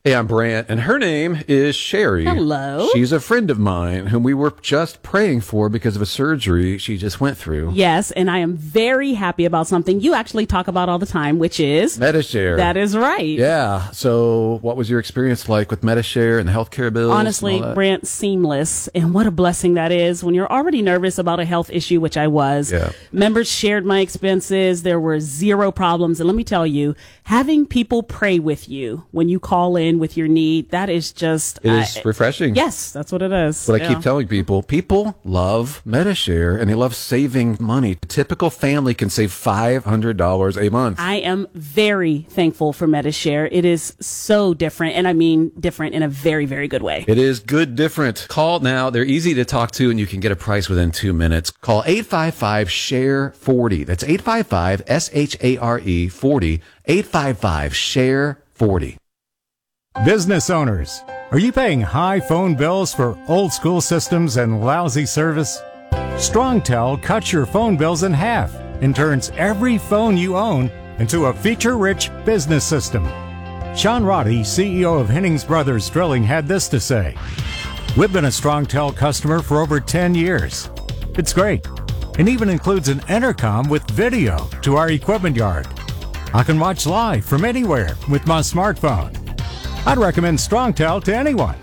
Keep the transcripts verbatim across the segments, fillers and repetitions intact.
Hey, I'm Brant, and her name is Sherry. Hello. She's a friend of mine whom we were just praying for because of a surgery she just went through. Yes, and I am very happy about something you actually talk about all the time, which is... Medi-Share. That is right. Yeah. So what was your experience like with Medi-Share and the healthcare bills? Honestly, Brant, seamless. And what a blessing that is when you're already nervous about a health issue, which I was. Yeah. Members shared my expenses. There were zero problems. And let me tell you, having people pray with you when you call in with your need, that is just... It is uh, refreshing. Yes, that's what it is. But yeah. I keep telling people, people love Medi-Share and they love saving money. A typical family can save five hundred dollars a month. I am very thankful for Medi-Share. It is so different, and I mean different in a very, very good way. It is good different. Call now. They're easy to talk to, and you can get a price within two minutes. Call eight five five, S H A R E, forty. That's eight five five, S H A R E, forty. eight five five, S H A R E, forty. Business owners, are you paying high phone bills for old school systems and lousy service? StrongTel cuts your phone bills in half and turns every phone you own into a feature-rich business system. Sean Roddy, C E O of Hennings Brothers Drilling, had this to say: "We've been a StrongTel customer for over ten years. It's great, and even includes an intercom with video to our equipment yard. I can watch live from anywhere with my smartphone. I'd recommend StrongTel to anyone.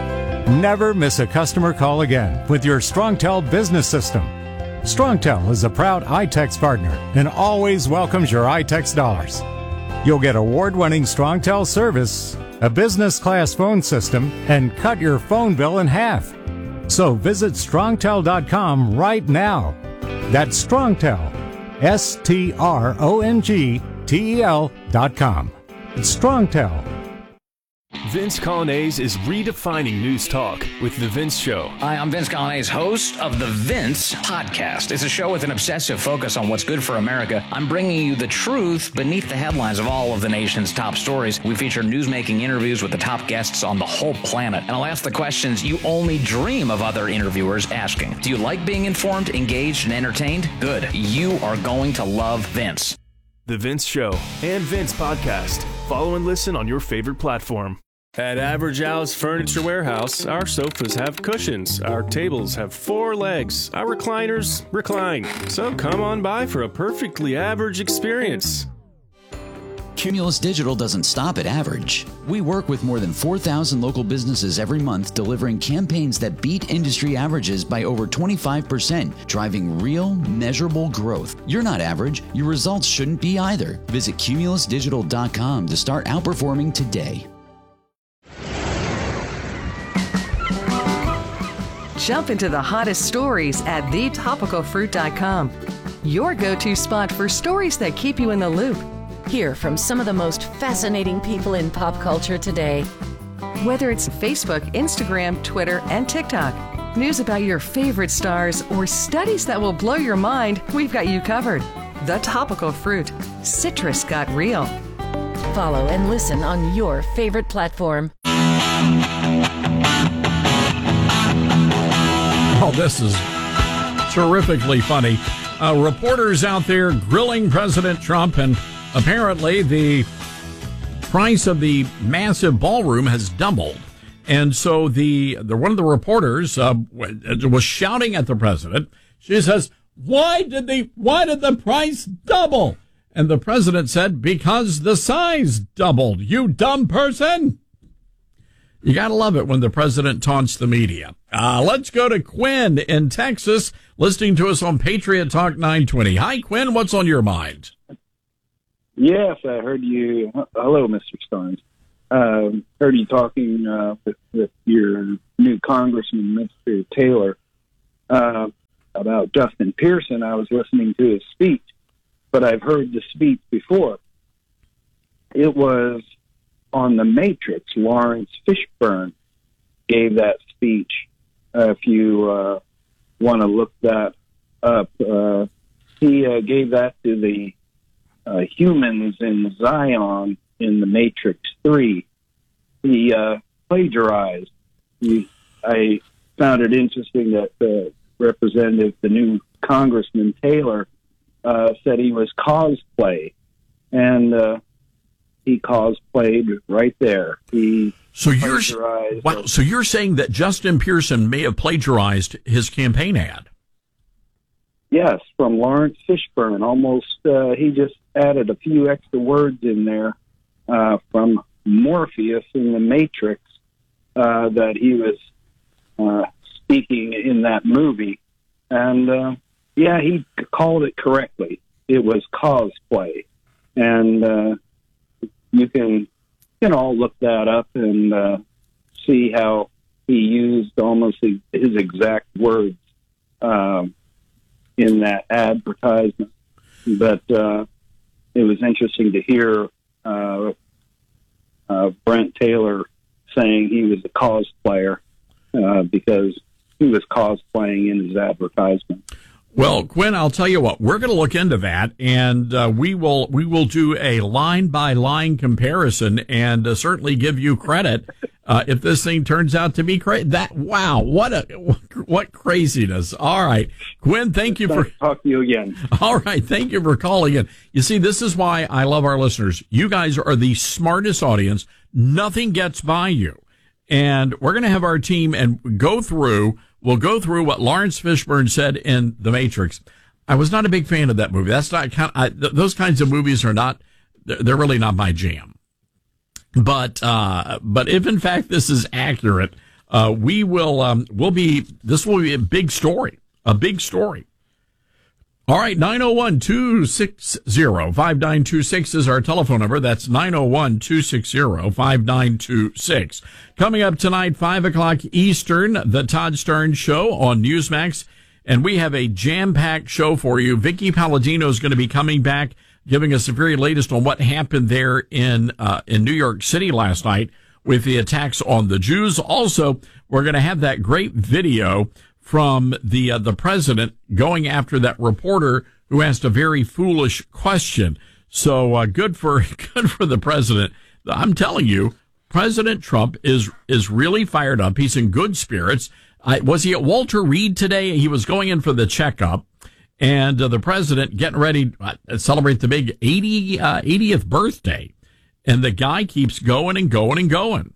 Never miss a customer call again with your StrongTel business system. StrongTel is a proud iTex partner and always welcomes your iTex dollars. You'll get award-winning StrongTel service, a business-class phone system, and cut your phone bill in half. So visit strongtel dot com right now. That's StrongTel, S T R O N G T E L dot com. It's StrongTel. Vince Coglianese is redefining news talk with The Vince Show. Hi, I'm Vince Coglianese, host of The Vince Podcast. It's a show with an obsessive focus on what's good for America. I'm bringing you the truth beneath the headlines of all of the nation's top stories. We feature newsmaking interviews with the top guests on the whole planet. And I'll ask the questions you only dream of other interviewers asking. Do you like being informed, engaged, and entertained? Good. You are going to love Vince. The Vince Show and Vince Podcast. Follow and listen on your favorite platform. At Average Al's Furniture Warehouse, our sofas have cushions, our tables have four legs, our recliners recline. So come on by for a perfectly average experience. Cumulus Digital doesn't stop at average. We work with more than four thousand local businesses every month, delivering campaigns that beat industry averages by over twenty-five percent, driving real, measurable growth. You're not average. Your results shouldn't be either. Visit cumulus digital dot com to start outperforming today. Jump into the hottest stories at the topical fruit dot com. Your go-to spot for stories that keep you in the loop. Hear from some of the most fascinating people in pop culture today. Whether it's Facebook, Instagram, Twitter, and TikTok, news about your favorite stars, or studies that will blow your mind, we've got you covered. The Topical Fruit. Citrus got real. Follow and listen on your favorite platform. Oh, this is terrifically funny. Uh, reporters out there grilling President Trump, and apparently the price of the massive ballroom has doubled. And so the, the one of the reporters uh, was shouting at the president. She says, "Why did the why did the price double?" And the president said, "Because the size doubled, you dumb person." You got to love it when the president taunts the media. Uh, let's go to Quinn in Texas, listening to us on Patriot Talk nine twenty. Hi, Quinn. What's on your mind? Yes, I heard you. Hello, Mister Stearns. Um, heard you talking uh, with, with your new Congressman, Mister Taylor, uh, about Justin Pearson. I was listening to his speech, but I've heard the speech before. It was on The Matrix. Lawrence Fishburne gave that speech. Uh, if you uh, want to look that up, uh, he uh, gave that to the uh, humans in Zion in The Matrix three. He uh, plagiarized. He, I found it interesting that the representative, the new Congressman Taylor, uh, said he was cosplay. And uh, he cosplayed right there. He so you're wow, a, so you're saying that Justin Pearson may have plagiarized his campaign ad? Yes, from Lawrence Fishburne. Almost, uh, he just added a few extra words in there uh, from Morpheus in the Matrix uh, that he was uh, speaking in that movie. And, uh, yeah, he called it correctly. It was cosplay. And uh, you can, you know, look that up and uh, see how he used almost his exact words um, in that advertisement. But uh, it was interesting to hear uh, uh, Brent Taylor saying he was a cosplayer uh, because he was cosplaying in his advertisement. Well, Quinn, I'll tell you what, we're going to look into that, and uh, we will we will do a line by line comparison, and uh, certainly give you credit uh, if this thing turns out to be crazy. That wow, what a what craziness! All right, Quinn, thank you for talk to you again. All right, thank you for calling in. You see, this is why I love our listeners. You guys are the smartest audience. Nothing gets by you, and we're going to have our team and go through. We'll go through what Lawrence Fishburne said in The Matrix. I was not a big fan of that movie. That's not kind of, I, th- those kinds of movies are not, they're really not my jam. But, uh, but if in fact this is accurate, uh, we will, um, we'll be, this will be a big story, a big story. All right. nine oh one, two six zero, five nine two six is our telephone number. That's nine oh one, two six zero, five nine two six. Coming up tonight, five o'clock Eastern, the Todd Starnes Show on Newsmax. And we have a jam-packed show for you. Vicky Palladino is going to be coming back, giving us the very latest on what happened there in, uh, in New York City last night with the attacks on the Jews. Also, we're going to have that great video from the uh, the president going after that reporter who asked a very foolish question. So uh, good for good for the president. I'm telling you, President Trump is is really fired up. He's in good spirits. Uh, was he at Walter Reed today? He was going in for the checkup, and uh, the president getting ready to celebrate the big eighty, uh, eightieth birthday. And the guy keeps going and going and going.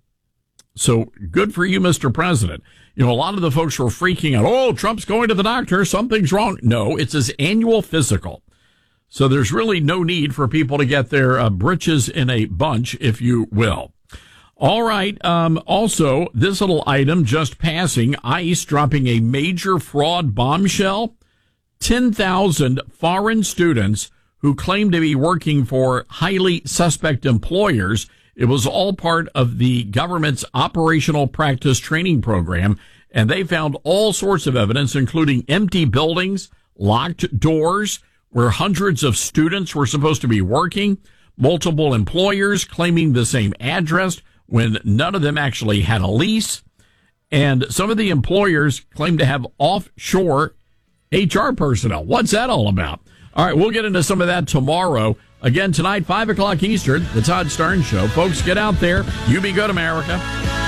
So good for you, Mister President. You know, a lot of the folks were freaking out. Oh, Trump's going to the doctor. Something's wrong. No, it's his annual physical. So there's really no need for people to get their uh, britches in a bunch, if you will. All right. Um, also, this little item just passing, ICE dropping a major fraud bombshell. ten thousand foreign students who claim to be working for highly suspect employers. It was all part of the government's operational practice training program, and they found all sorts of evidence, including empty buildings, locked doors, where hundreds of students were supposed to be working, multiple employers claiming the same address when none of them actually had a lease, and some of the employers claim to have offshore H R personnel. What's that all about? All right, we'll get into some of that tomorrow. Again, tonight, five o'clock Eastern, the Todd Starnes Show. Folks, get out there. You be good, America.